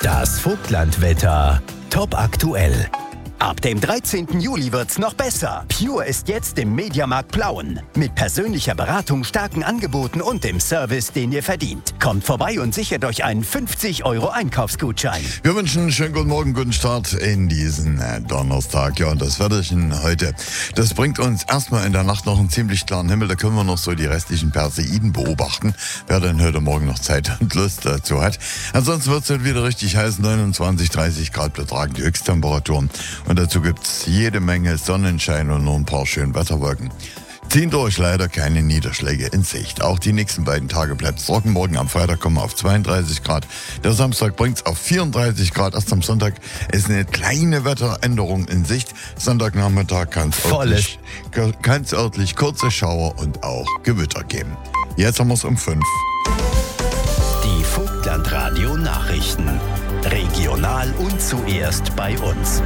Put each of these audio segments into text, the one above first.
Das Vogtlandwetter top aktuell. Ab dem 13. Juli wird's noch besser. Pure ist jetzt im Mediamarkt Plauen. Mit persönlicher Beratung, starken Angeboten und dem Service, den ihr verdient. Kommt vorbei und sichert euch einen 50 € Einkaufsgutschein. Wir wünschen einen schönen guten Morgen, guten Start in diesen Donnerstag. Ja, und das Wetterchen heute, das bringt uns erstmal in der Nacht noch einen ziemlich klaren Himmel. Da können wir noch so die restlichen Perseiden beobachten, wer denn heute Morgen noch Zeit und Lust dazu hat. Ansonsten wird es heute wieder richtig heiß, 29, 30 Grad betragen die Höchsttemperaturen. Und dazu gibt's jede Menge Sonnenschein und nur ein paar schöne Wetterwolken. Ziehen durch leider keine Niederschläge in Sicht. Auch die nächsten beiden Tage bleibt es trocken. Morgen am Freitag kommen wir auf 32 Grad. Der Samstag bringt es auf 34 Grad. Erst am Sonntag ist eine kleine Wetteränderung in Sicht. Sonntagnachmittag kann es örtlich kurze Schauer und auch Gewitter geben. Jetzt haben wir es um 5. Die Vogtlandradio Nachrichten. Regional und zuerst bei uns.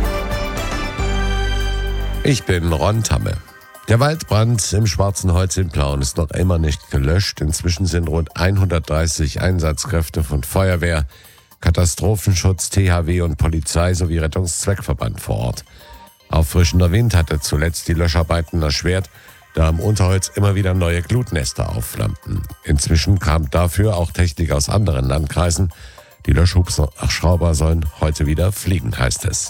Ich bin Ron Tamme. Der Waldbrand im Schwarzen Holz in Plauen ist noch immer nicht gelöscht. Inzwischen sind rund 130 Einsatzkräfte von Feuerwehr, Katastrophenschutz, THW und Polizei sowie Rettungszweckverband vor Ort. Auffrischender Wind hatte zuletzt die Löscharbeiten erschwert, da am Unterholz immer wieder neue Glutnester aufflammten. Inzwischen kam dafür auch Technik aus anderen Landkreisen. Die Löschhubschrauber sollen heute wieder fliegen, heißt es.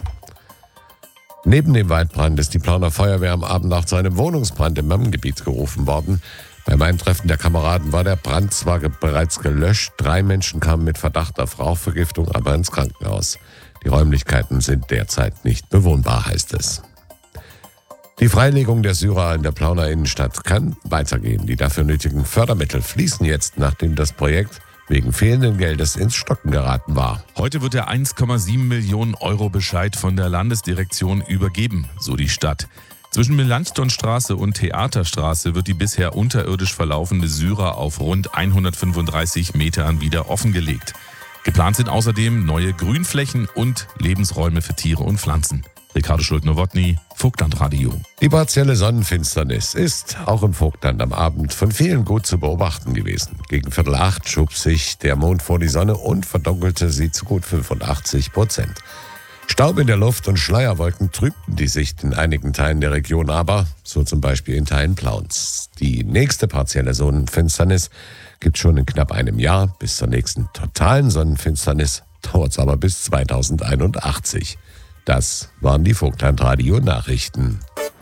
Neben dem Waldbrand ist die Plauner Feuerwehr am Abend nach zu einem Wohnungsbrand im Mammengebiet gerufen worden. Beim Eintreffen der Kameraden war der Brand zwar bereits gelöscht, 3 Menschen kamen mit Verdacht auf Rauchvergiftung aber ins Krankenhaus. Die Räumlichkeiten sind derzeit nicht bewohnbar, heißt es. Die Freilegung der Syrer in der Plauner Innenstadt kann weitergehen. Die dafür nötigen Fördermittel fließen jetzt, nachdem das Projekt wegen fehlenden Geldes ins Stocken geraten war. Heute wird der 1,7 Millionen € Bescheid von der Landesdirektion übergeben, so die Stadt. Zwischen Melanchthonstraße und Theaterstraße wird die bisher unterirdisch verlaufende Syrer auf rund 135 Metern wieder offengelegt. Geplant sind außerdem neue Grünflächen und Lebensräume für Tiere und Pflanzen. Ricardo Schulte-Nowotny, Vogtlandradio. Die partielle Sonnenfinsternis ist auch im Vogtland am Abend von vielen gut zu beobachten gewesen. Gegen 7:15 schob sich der Mond vor die Sonne und verdunkelte sie zu gut 85%. Staub in der Luft und Schleierwolken trübten die Sicht in einigen Teilen der Region, aber so zum Beispiel in Teilen Plauens. Die nächste partielle Sonnenfinsternis gibt es schon in knapp einem Jahr. Bis zur nächsten totalen Sonnenfinsternis dauert es aber bis 2081. Das waren die Vogtlandradio-Nachrichten.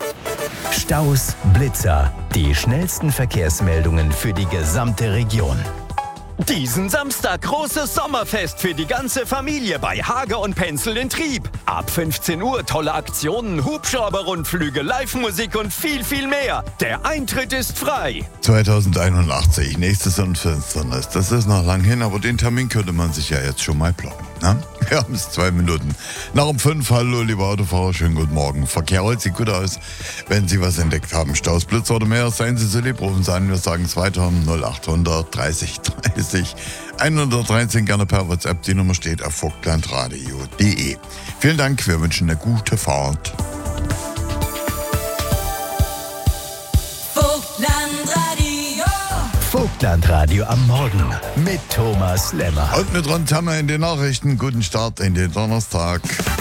Staus, Blitzer, die schnellsten Verkehrsmeldungen für die gesamte Region. Diesen Samstag großes Sommerfest für die ganze Familie bei Hager und Penzel in Trieb. Ab 15 Uhr tolle Aktionen, Hubschrauber-Rundflüge, Live-Musik und viel, viel mehr. Der Eintritt ist frei. 2081, nächste Sonnenfinsternis. Das ist noch lang hin, aber den Termin könnte man sich ja jetzt schon mal blocken. Ne? Wir haben es 2 Minuten. Nach um 5, hallo liebe Autofahrer, schönen guten Morgen. Verkehr heute sieht gut aus. Wenn Sie was entdeckt haben, Staus, Blitzer oder mehr, seien Sie so lieb, rufen Sie an. Wir sagen es weiter, 0800 30 30 113, gerne per WhatsApp. Die Nummer steht auf vogtlandradio.de. Vielen Dank, wir wünschen eine gute Fahrt. Vogtlandradio am Morgen mit Thomas Lemmer. Und mit Ron Tamme in den Nachrichten. Guten Start in den Donnerstag.